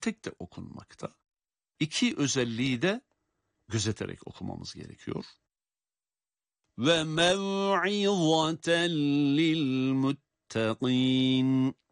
tek tek okunmakta. İki özelliği de gözeterek okumamız gerekiyor. Ve mev'izaten lil muttaqin.